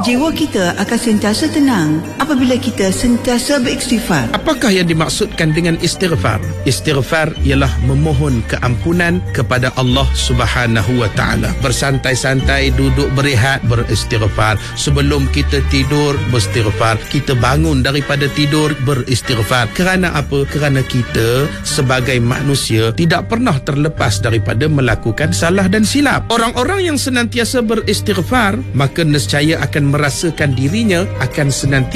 Jiwa kita akan sentiasa tenang apabila kita sentiasa beristighfar. Apakah yang dimaksudkan dengan istighfar? Istighfar ialah memohon keampunan kepada Allah Subhanahu wa taala. Bersantai-santai, duduk berehat, beristighfar. Sebelum kita tidur, beristighfar. Kita bangun daripada tidur, beristighfar. Kerana apa? Kerana kita sebagai manusia tidak pernah terlepas daripada melakukan salah dan silap. Orang-orang yang senantiasa beristighfar, maka nescaya akan merasakan dirinya akan senantiasa